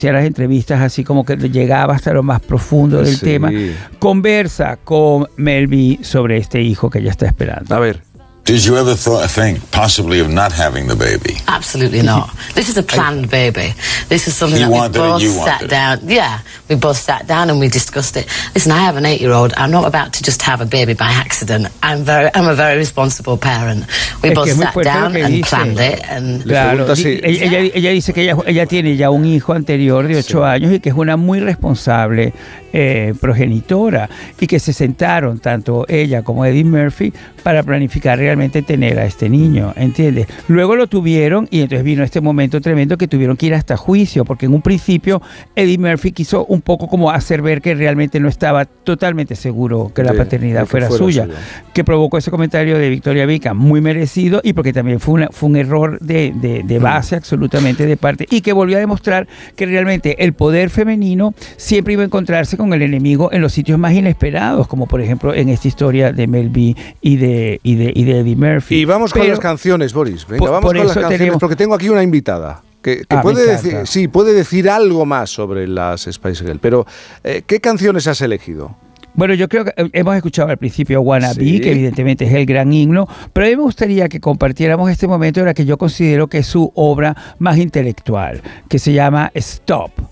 las entrevistas así como que llegaba hasta lo más profundo del tema, conversa con Mel B sobre este hijo que ella está esperando. A ver. Did you ever think possibly of not having the baby? Absolutely not. This is a planned baby. This is something that we both sat down. Yeah, we both sat down and we discussed it. Listen, I have an 8-year-old. I'm not about to just have a baby by accident. I'm a very responsible parent. We both sat down and planned it. And claro, ella dice que ella tiene ya un hijo anterior de 8 años y que es una muy responsable progenitora y que se sentaron tanto ella como Eddie Murphy para planificar realmente tener a este niño, ¿entiendes? Luego lo tuvieron y entonces vino este momento tremendo que tuvieron que ir hasta juicio, porque en un principio Eddie Murphy quiso un poco como hacer ver que realmente no estaba totalmente seguro que la paternidad fuera suya, que provocó ese comentario de Victoria Beckham, muy merecido, y porque también fue un error de base absolutamente de parte, y que volvió a demostrar que realmente el poder femenino siempre iba a encontrarse con el enemigo en los sitios más inesperados, como por ejemplo en esta historia de Mel B y de Eddie Murphy. Y vamos con las canciones, Boris. Venga, vamos con las canciones, porque tengo aquí una invitada que puede decir algo más sobre las Spice Girls. Pero, ¿qué canciones has elegido? Bueno, yo creo que hemos escuchado al principio Wanna Be, que evidentemente es el gran himno, pero a mí me gustaría que compartiéramos este momento en el que yo considero que es su obra más intelectual, que se llama Stop.